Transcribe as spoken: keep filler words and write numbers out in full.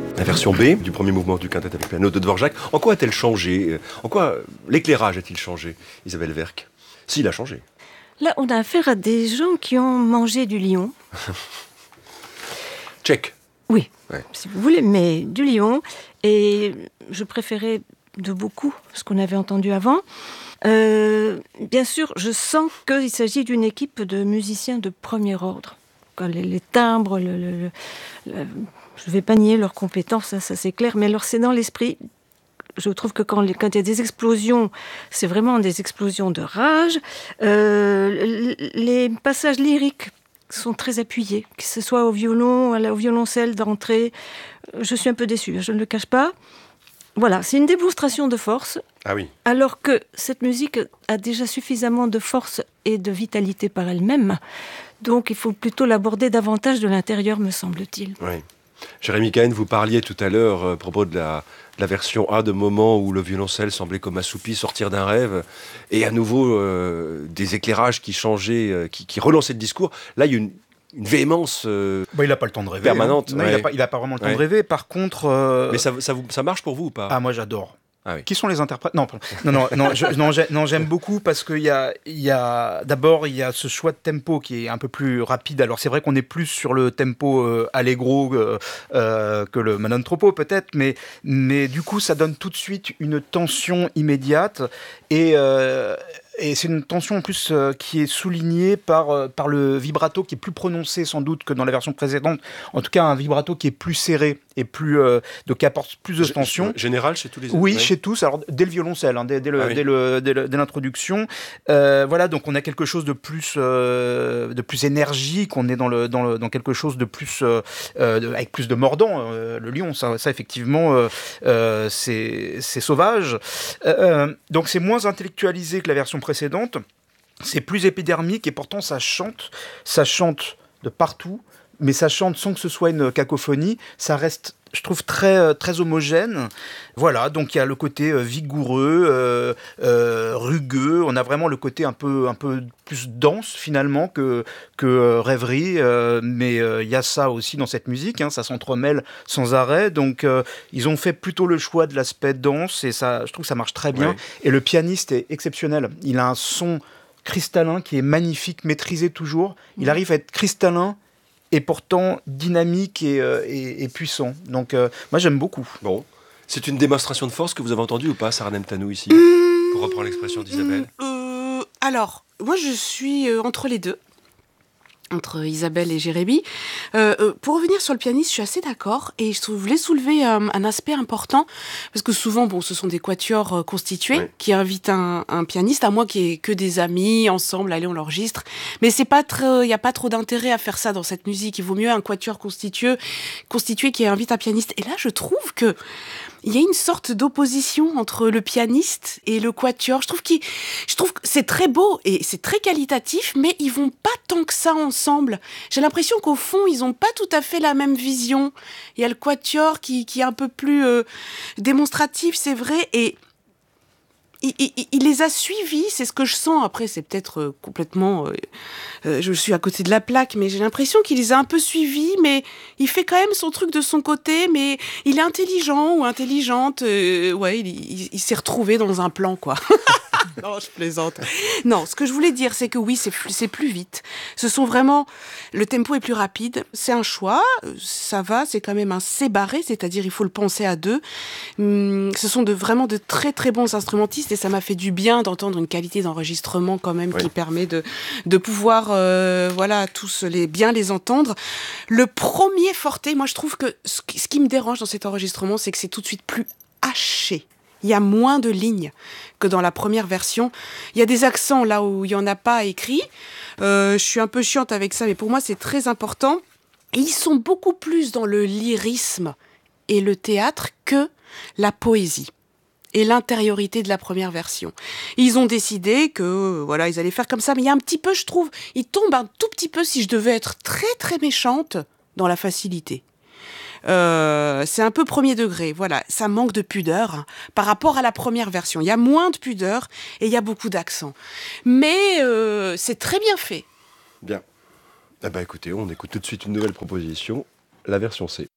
La version B du premier mouvement du quintet avec piano de Dvorak. En quoi a-t-elle changé? En quoi l'éclairage a-t-il changé, Isabelle Werck? S'il a changé. Là, on a affaire à des gens qui ont mangé du lion. Tchèque. Oui, ouais. si vous voulez, mais du lion. Et je préférais de beaucoup ce qu'on avait entendu avant. Euh, bien sûr, je sens qu'il s'agit d'une équipe de musiciens de premier ordre. Les, les timbres, le, le, le, le, je ne vais pas nier leurs compétences, ça, ça c'est clair, mais alors c'est dans l'esprit. Je trouve que quand, les, quand il y a des explosions, c'est vraiment des explosions de rage. Euh, les passages lyriques sont très appuyés, que ce soit au violon, au violoncelle d'entrée. Je suis un peu déçue, je ne le cache pas. Voilà, c'est une démonstration de force. Ah oui. Alors que cette musique a déjà suffisamment de force et de vitalité par elle-même. Donc il faut plutôt l'aborder davantage de l'intérieur, me semble-t-il. Oui. Jérémy Cahen, vous parliez tout à l'heure à propos de la, de la version A, de moments où le violoncelle semblait comme assoupi, sortir d'un rêve, et à nouveau euh, des éclairages qui changeaient, euh, qui, qui relançaient le discours. Là, il y a une, une véhémence euh, bah, il n'a pas le temps de rêver. Permanente. Hein. Non, ouais. Il n'a pas, il a pas vraiment le temps ouais. de rêver. Par contre... Euh... Mais ça, ça, vous, ça marche pour vous ou pas? Ah, moi j'adore. Ah oui. Qui sont les interprètes? Non, non, non, non, je, non, j'aime, non, j'aime beaucoup parce qu'il y a, il y a, d'abord, il y a ce choix de tempo qui est un peu plus rapide. Alors, c'est vrai qu'on est plus sur le tempo euh, allegro euh, euh, que le Manon Troppo, peut-être, mais, mais du coup, ça donne tout de suite une tension immédiate et, euh, et c'est une tension en plus euh, qui est soulignée par, euh, par le vibrato qui est plus prononcé sans doute que dans la version précédente. En tout cas, un vibrato qui est plus serré et plus, euh, donc qui apporte plus de tension. Général chez tous les Oui, ouais. chez tous. Alors dès le violoncelle, hein, dès, dès, le, ah oui. dès, le, dès, le, dès l'introduction, euh, voilà. Donc on a quelque chose de plus, euh, de plus énergique. On est dans le, dans le, dans quelque chose de plus, euh, euh, avec plus de mordant. Euh, le lion, ça, ça effectivement, euh, euh, c'est, c'est sauvage. Euh, donc c'est moins intellectualisé que la version précédente. C'est plus épidermique et pourtant ça chante, ça chante de partout. Mais ça chante sans que ce soit une cacophonie, ça reste, je trouve, très, très homogène. Voilà, donc il y a le côté vigoureux, euh, euh, rugueux, on a vraiment le côté un peu, un peu plus dense finalement que, que rêverie, euh, mais il euh, y a ça aussi dans cette musique, hein, ça s'entremêle sans arrêt, donc euh, ils ont fait plutôt le choix de l'aspect dense, et ça, je trouve que ça marche très bien. Ouais. Et le pianiste est exceptionnel, il a un son cristallin qui est magnifique, maîtrisé toujours, il arrive à être cristallin, et pourtant dynamique et, euh, et, et puissant. Donc, euh, moi, j'aime beaucoup. Bon. C'est une démonstration de force que vous avez entendue ou pas, Sarah Nemtanou, ici, mmh, pour reprendre l'expression d'Isabelle mmh, euh, Alors, moi, je suis euh, entre les deux. Entre Isabelle et Jérémy. Euh, euh, pour revenir sur le pianiste, je suis assez d'accord et je voulais soulever euh, un aspect important parce que souvent, bon, ce sont des quatuors euh, constitués ouais. qui invitent un, un pianiste, à moins qu'il y ait que des amis ensemble, allez, on l'enregistre. Mais c'est pas très, il y a pas trop d'intérêt à faire ça dans cette musique. Il vaut mieux un quatuor constitué, constitué qui invite un pianiste. Et là, je trouve que il y a une sorte d'opposition entre le pianiste et le quatuor. Je trouve, qu'il, je trouve que c'est très beau et c'est très qualitatif, mais ils vont pas tant que ça ensemble. J'ai l'impression qu'au fond, ils ont pas tout à fait la même vision. Il y a le quatuor qui, qui est un peu plus euh, démonstratif, c'est vrai, et Il, il, il les a suivis, c'est ce que je sens. Après, c'est peut-être euh, complètement... Euh, euh, je suis à côté de la plaque, mais j'ai l'impression qu'il les a un peu suivis, mais il fait quand même son truc de son côté, mais il est intelligent ou intelligente. Euh, ouais, il, il, il s'est retrouvé dans un plan, quoi. Non, je plaisante. Non, ce que je voulais dire, c'est que oui, c'est, c'est plus vite. Ce sont vraiment... Le tempo est plus rapide. C'est un choix. Ça va, c'est quand même un C barré, c'est-à-dire il faut le penser à deux. Hum, ce sont de, vraiment de très, très bons instrumentistes et ça m'a fait du bien d'entendre une qualité d'enregistrement quand même oui. qui permet de, de pouvoir euh, voilà, tous les, bien les entendre. Le premier forté, moi je trouve que ce qui, ce qui me dérange dans cet enregistrement, c'est que c'est tout de suite plus haché. Il y a moins de lignes que dans la première version. Il y a des accents là où il n'y en a pas écrit. Euh, je suis un peu chiante avec ça, mais pour moi, c'est très important. Et ils sont beaucoup plus dans le lyrisme et le théâtre que la poésie et l'intériorité de la première version. Ils ont décidé que, voilà, ils allaient faire comme ça, mais il y a un petit peu, je trouve, ils tombent un tout petit peu, si je devais être très, très méchante, dans la facilité. Euh, c'est un peu premier degré, voilà, ça manque de pudeur hein, par rapport à la première version. Il y a moins de pudeur et il y a beaucoup d'accent. Mais euh, c'est très bien fait. Bien. Eh ben, écoutez, on écoute tout de suite une nouvelle proposition, la version C.